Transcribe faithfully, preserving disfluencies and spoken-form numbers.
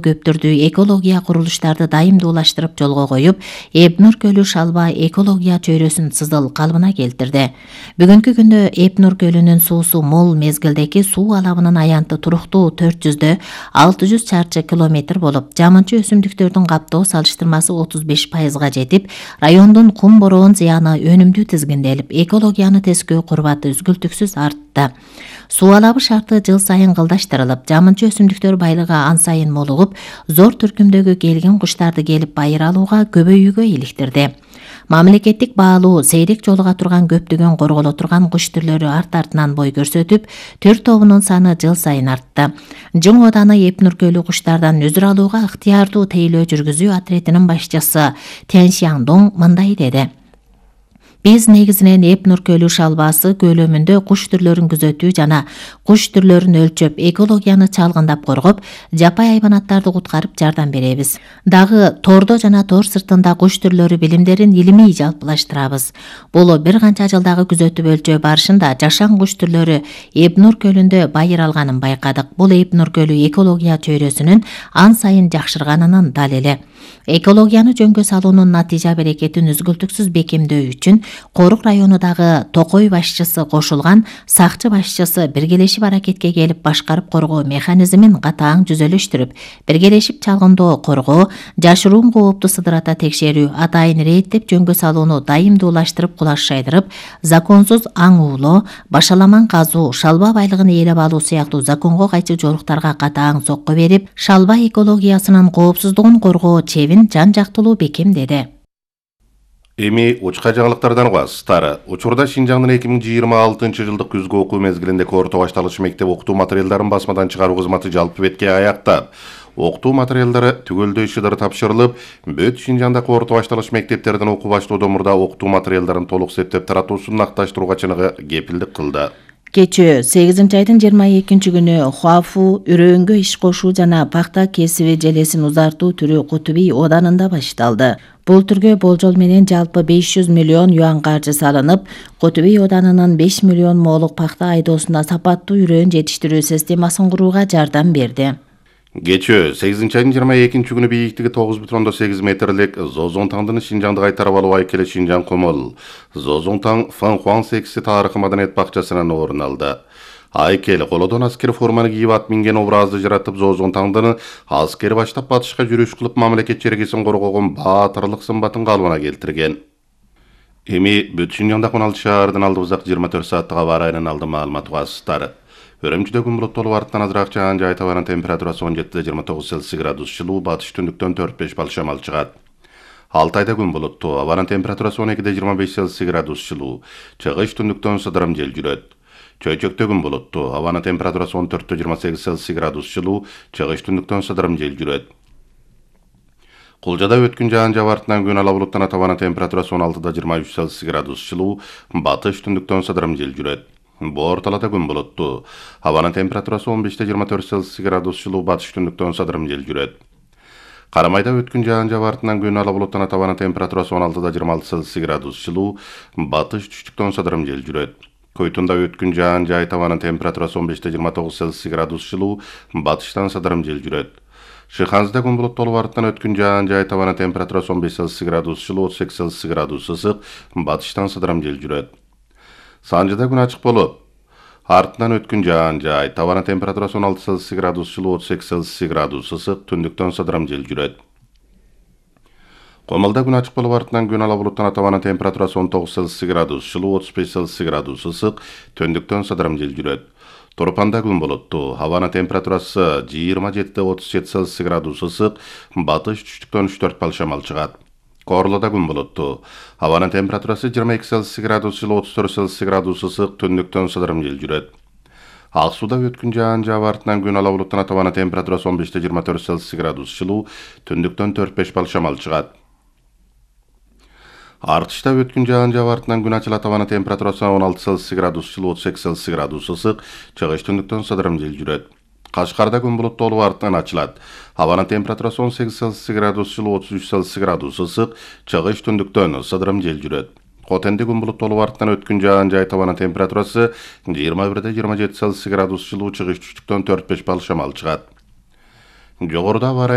көптүрдүү экология курулуштарды дайымдуулаштырып жолго коюп, Эбнур көлү Шалба экология чөйрөсүн сызыл калыбына келтирди. Бүгүнкү күндө Эбнур көлүнүн суусу мол, мезгилдеки суу алабынын аянты туруктуу төрт жүздөн алты жүз чарчы километр болуп, жамынчы өсүмдүктөрдүн каптоо салыштырмасы отуз беш пайызга жетип, райондун кум бороон зыяны өнүмдүү тизгинделип, экологияны тескөө курбаты үзгүлтүксүз артты. Суу алабы шарты жыл сайын кылдаштырылып, жамынчы өсүмдүктөр байлыгы ан сайын молугуп, зор түркүмдөгү келген куштарды келип байыр алууга көбөйүүгө иликтирди. Мамлекеттик баалуу сейрек жолуга турган көптөгөн корголо турган куш түрлөрү арт-артынан бой көрсөтүп, төр тобунун саны жыл сайын артты. Жың Оданы Эбнур көлү куштардан өзүр алууга ыктыярдуу тейлөө жүргүзүү отрядынын башчысы Тянь Сяңдоң мындай деди. Биз негизинен Эбнур көлү шалбасы көлөмүндө куш түрлөрүн күзөтүү жана куш түрлөрүн өлчөп, экологияны чалгындап коргоп, жапай хайванаттарды куткарып жардам беребиз. Дагы тордо жана тор сыртында куш түрлөрү билимдерин илимий жалпылаштырабыз. Бул бир канча жылдагы күзөтүп өлчөө барышында жашан куш түрлөрү Эбнур көлүндө байыр алганын байкадык. Бул Эбнур көлү экология чөйрөсүнүн ан сайын жакшырганынын далили. Экологияны жөнгө салуунун натыйжа берекетин үзгүлтүксүз бекемдөө үчүн Корук районундагы Токой башчысы кошулган сакчы башчысы биргелешип аракетке келип башкарып коргоо механизмин катаң жүзөлөштүрүп, биргелешип чалгындоо коргоо, жашыруун коопту сыдырата текшерүү, атайын рейдтеп жөнгө салууну дайымдуулаштырып кулаш шайдырып, законсуз аң уулоо, башаламан казуу, шалба байлыгын ээлеп алуу сыяктуу законго кайчы жоруктарга катаң сокко берип, шалба экологиясынын коопсуздугун коргоо чебин жан жактылуу бекемдеди. Эми учка жаңылыктардан угасыздар. Учурда Шинжаңдын эки миң жыйырма алтынчы жылдык күзгү окуу мезгилиндеги орто башталыш мектеп окутуу материалдарын басмадан чыгаруу кызматы жалпы бетке аяктап, окутуу материалдары түгөлдөй шыдыр тапшырылып, бүт Шинжаңдагы орто башталыш мектептердин окуу баштоодон мурда окутуу материалдарын толук септеп таратуусун акташтырууга чыныгы кепилдик кылды. Кечээ сегизинчи айдын жыйырма экинчи күнү Хуафу үрөөнгө иш кошуу жана пахта кесиби желесин узартуу түрү Кутуби Оданында башталды. Бул түргө болжол менен жалпы беш жүз миллион юан каржы салынып, Кутуби Оданынын беш миллион моолук пахта айдоосуна сапаттуу үрөөн жетиштирүү системасын курууга жардам берди. Кечээ сегизинчи айдын жыйырма экинчи күнү бийиктиги тогуз бүтүн ондон сегиз метрлик Зозоңтаңдын Шинжаңды кайтарып алуу айкели Шинжаң Кумул, Зозоңтаң Фан Хуан Секси тарыхый маданият бакчасынан орун алды. Айкел колодон аскер форманы кийип ат минген образды жаратып, Зозоңтаңдын аскер баштап батышка жүрүш кылып мамлекет чергесин коргогон баатырлык сымбатын калыбына келтирген. Эми бүт Шинжаңдагы он алты шаардын алдыбызак жыйырма төрт сааттык аба ырайынын алды маалыматы угасыздар. Өрөмчүдө күн булуттуу болуп, артынан азыраак жаан жай табанын температурасы он жети жыйырма тогуз Цельсий градус жылуу, батыш түндүктөн төрт беш балл шамал чыгат. Алтайда күн булуттуу, абанын температурасы он эки жыйырма беш Цельсий градус жылуу, чыгыш түндүктөн сыдырым жел жүрөт. Чөйчөктө күн булуттуу, абанын температурасы он төрт жыйырма сегиз Цельсий градус жылуу, чыгыш түндүктөн сыдырым жел жүрөт. Кулжада өткүн жаан жаап артынан күн ала булуттан табанын температурасы он алты жыйырма үч Цельсий градус жылуу, батыш түндүктөн сыдырым жел жүрөт. Борталада күн булуттуу, абанын температурасы он беш жыйырма төрт Цельсий градус жылуу, батыш түндүктөн сыдырым жел жүрөт. Карамайда өткүн жаан жаап артынан күн ала булуттан табанын температурасы он алты жыйырма алты Цельсий градус жылуу, батыш түштүктөн сыдырым жел жүрөт. Койтунда өткүн жаан жай табанын температурасы он беш жыйырма тогуз Цельсий градус жылуу, батыштан сыдырым жел жүрөт. Шыханзда күн булуттуу болуп, артынан өткүн жаан жай табанын температурасы он беш Цельсий градус жылуу, отуз эки Цельсий градус ысык, батыштан сыдырым жел жүрөт. Санжыда күн ачык болуп, артынан өткүн жаан жай табанын температурасы он алты Цельсий градус жылуу, отуз эки Цельсий градус ысык, түндүктөн сыдырым жел жүрөт. Комалда күн ачык болуп, артынан күн ала булуттан табанын температурасы он тогуз Цельсий градус жылуу, отуз беш Цельсий градус ысык, түндүктөн сыдырым жел жүрөт. Торпанда күн булуттуу, абанын температурасы жыйырма жети отуз жети Цельсий градус ысык, батыш түштүктөн үч төрт балл шамал чыгат. Корлода күн булуттуу, абанын температурасы жыйырма эки Цельсий градус жылуу, отуз төрт Цельсий градус ысык, түндүктөн сыдырым жел жүрөт. Ак сууда өткүн жаан жаап артынан күн ала булуттан табанын температурасы он беш жыйырма төрт Цельсий градус жылуу, түндүктөн төрт беш балл шамал чыгат. Артышта өткүн жаан жаап артынан күн ачыла, табанын температурасы он алты Цельсий градус жылуу, отуз эки Цельсий градус ысык, чыгыш түндүктөн сыдырым жел жүрөт. Кашкарда күн булуттуу болуп, артынан ачылат. Абанын температурасы он сегиз Цельсий градус жылуу, отуз үч Цельсий градус ысык, чыгыш түндүктөн сыдырым жел жүрөт. Хотенде күн булуттуу болуп, артынан өткүн жаан жай табанын температурасы жыйырма бир жыйырма жети Цельсий градус жылуу, чыгыш түштүктөн төрт беш балл шамал чыгат. Жогоруда